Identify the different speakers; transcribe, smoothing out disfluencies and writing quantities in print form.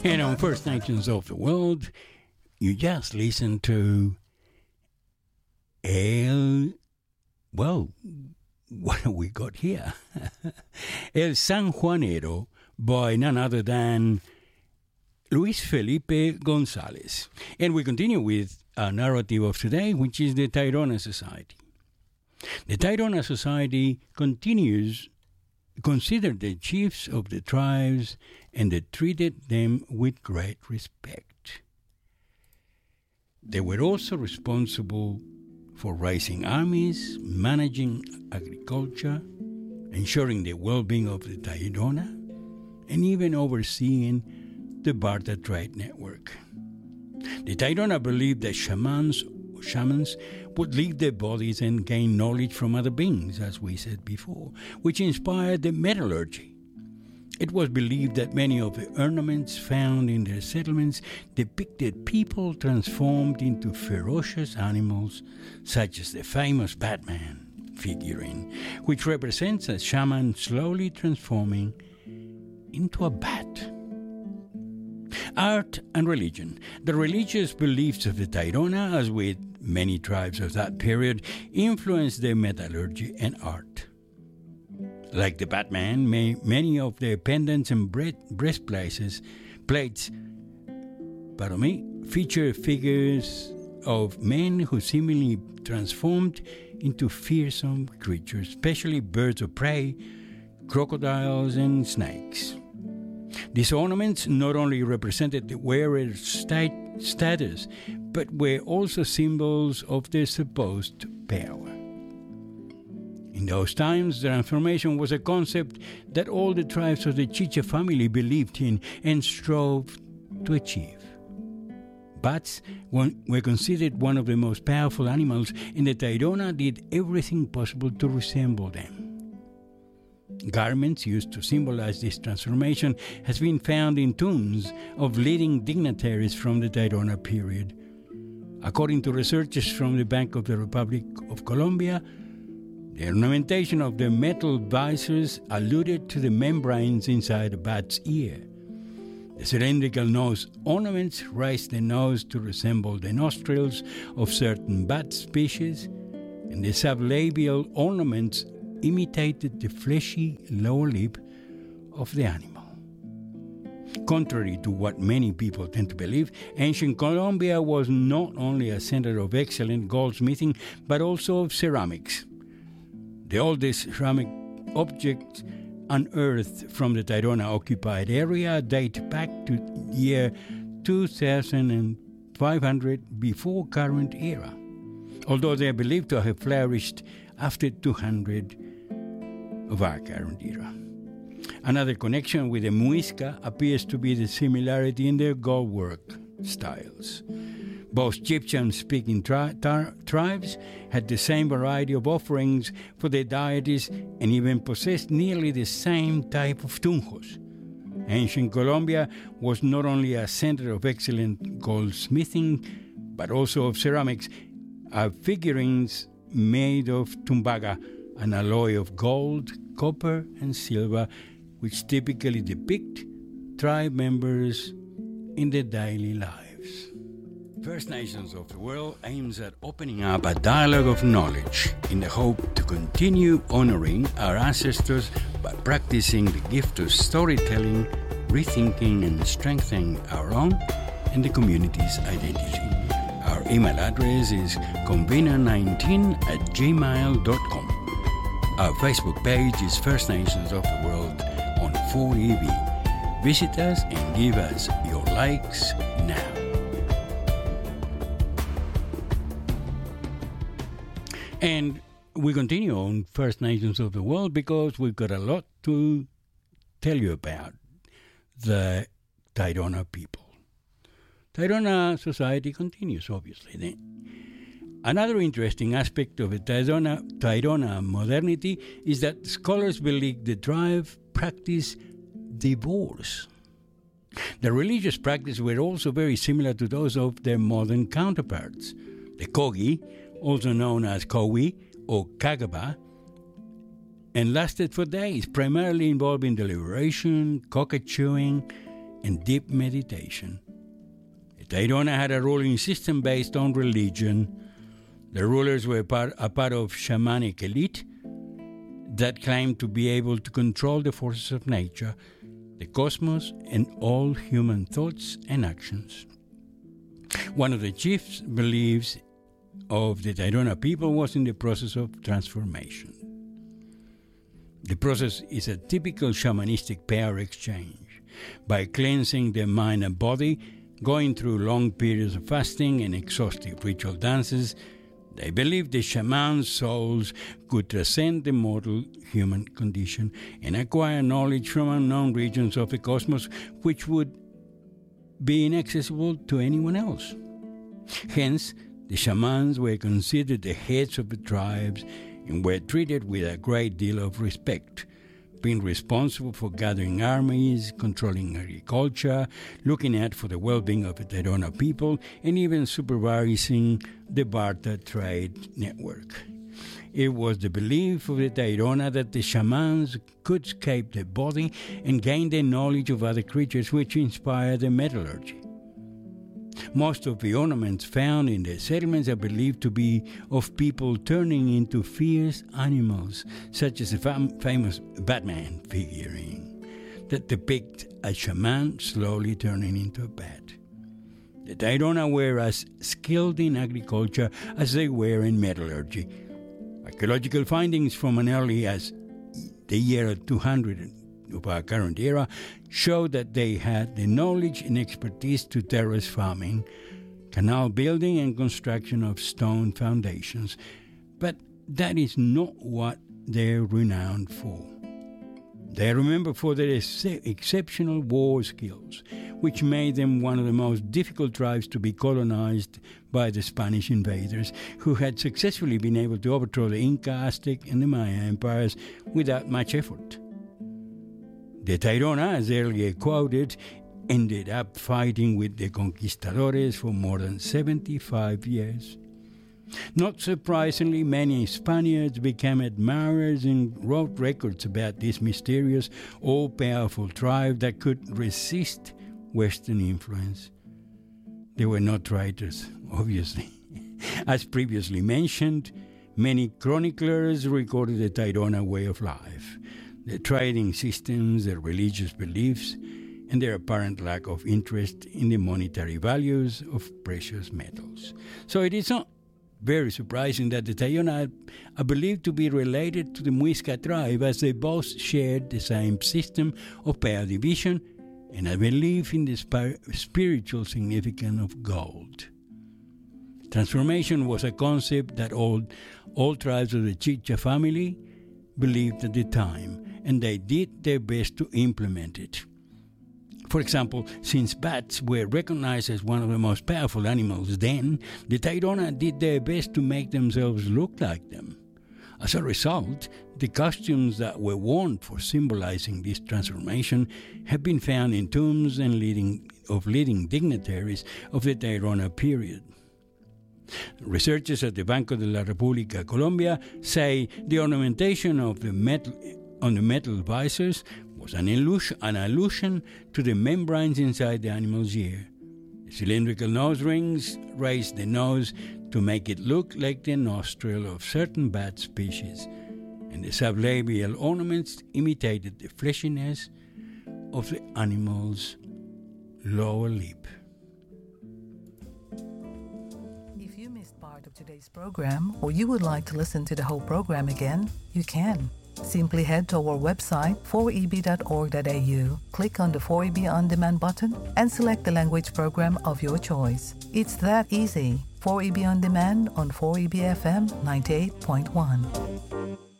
Speaker 1: And on First Nations of the World, you just listen to what have we got here? El San Juanero by none other than Luis Felipe Gonzalez. And we continue with our narrative of today, which is the Tairona Society. The Tairona Society considered the chiefs of the tribes and they treated them with great respect. They were also responsible for raising armies, managing agriculture, ensuring the well-being of the Tairona, and even overseeing the barter trade network. The Tairona believed that shamans would leave their bodies and gain knowledge from other beings, as we said before, which inspired the metallurgy. It was believed that many of the ornaments found in their settlements depicted people transformed into ferocious animals, such as the famous Batman figurine, which represents a shaman slowly transforming into a bat. Art and religion. The religious beliefs of the Tairona, as with many tribes of that period, influenced their metallurgy and art. Like the Batman, many of their pendants and breastplates feature figures of men who seemingly transformed into fearsome creatures, especially birds of prey, crocodiles, and snakes. These ornaments not only represented the wearer's status, but were also symbols of their supposed power. In those times, transformation was a concept that all the tribes of the Chicha family believed in and strove to achieve. Bats were considered one of the most powerful animals, and the Tairona did everything possible to resemble them. Garments used to symbolize this transformation has been found in tombs of leading dignitaries from the Tairona period. According to researchers from the Bank of the Republic of Colombia, the ornamentation of the metal visors alluded to the membranes inside a bat's ear. The cylindrical nose ornaments raised the nose to resemble the nostrils of certain bat species, and the sublabial ornaments imitated the fleshy lower lip of the animal. Contrary to what many people tend to believe, ancient Colombia was not only a center of excellent goldsmithing, but also of ceramics. The oldest ceramic objects unearthed from the Tairona-occupied area date back to the year 2500 before current era, although they are believed to have flourished after 200 of our current era. Another connection with the Muisca appears to be the similarity in their goldwork styles. Both Egyptian-speaking tribes had the same variety of offerings for their deities and even possessed nearly the same type of tunjos. Ancient Colombia was not only a center of excellent goldsmithing, but also of ceramics. Our figurines made of tumbaga, an alloy of gold, copper, and silver, which typically depict tribe members in their daily lives. First Nations of the World aims at opening up a dialogue of knowledge in the hope to continue honoring our ancestors by practicing the gift of storytelling, rethinking, and strengthening our own and the community's identity. Our email address is convener19@gmail.com. Our Facebook page is First Nations of the World on 4EB. Visit us and give us your likes now. And we continue on First Nations of the World because we've got a lot to tell you about the Tairona people. Tairona society continues, obviously. Another interesting aspect of the Tairona modernity is that scholars believe the tribe practiced divorce. The religious practices were also very similar to those of their modern counterparts. The Kogi, also known as Kowi or Kagaba, and lasted for days, primarily involving deliberation, cockatooing, and deep meditation. The Tairona had a ruling system based on religion. The rulers were a part of shamanic elite that claimed to be able to control the forces of nature, the cosmos, and all human thoughts and actions. One of the chiefs' beliefs of the Tairona people was in the process of transformation. The process is a typical shamanistic power exchange. By cleansing the mind and body, going through long periods of fasting and exhaustive ritual dances, they believed the shaman's souls could transcend the mortal human condition and acquire knowledge from unknown regions of the cosmos which would be inaccessible to anyone else. Hence, the shamans were considered the heads of the tribes and were treated with a great deal of respect, being responsible for gathering armies, controlling agriculture, looking out for the well-being of the Tairona people, and even supervising the barter trade network. It was the belief of the Tairona that the shamans could escape the body and gain the knowledge of other creatures, which inspired the metallurgy. Most of the ornaments found in the settlements are believed to be of people turning into fierce animals, such as the famous Batman figurine that depicts a shaman slowly turning into a bat. The Tairona were as skilled in agriculture as they were in metallurgy. Archaeological findings from as early as the year 200 of our current era show that they had the knowledge and expertise to terrace farming, canal building, and construction of stone foundations. But that is not what they're renowned for. They are remembered for their exceptional war skills, which made them one of the most difficult tribes to be colonized by the Spanish invaders, who had successfully been able to overthrow the Inca, Aztec, and the Maya empires without much effort. The Tairona, as earlier quoted, ended up fighting with the conquistadores for more than 75 years. Not surprisingly, many Spaniards became admirers and wrote records about this mysterious, all-powerful tribe that could resist Western influence. They were not traitors, obviously. As previously mentioned, many chroniclers recorded the Tairona way of life, their trading systems, their religious beliefs, and their apparent lack of interest in the monetary values of precious metals. So it is not very surprising that the Tairona are believed to be related to the Muisca tribe, as they both shared the same system of power division and a belief in the spiritual significance of gold. Transformation was a concept that all tribes of the Chicha family believed at the time, and they did their best to implement it. For example, since bats were recognized as one of the most powerful animals then, the Tairona did their best to make themselves look like them. As a result, the costumes that were worn for symbolizing this transformation have been found in tombs and leading dignitaries of the Tairona period. Researchers at the Banco de la República Colombia say the ornamentation of the metal visors was an allusion to the membranes inside the animal's ear. The cylindrical nose rings raised the nose to make it look like the nostril of certain bat species, and the sublabial ornaments imitated the fleshiness of the animal's lower lip.
Speaker 2: If you missed part of today's program, or you would like to listen to the whole program again, you can. Simply head to our website 4eb.org.au, click on the 4EB On Demand button, and select the language program of your choice. It's that easy. 4EB On Demand on 4EB FM 98.1.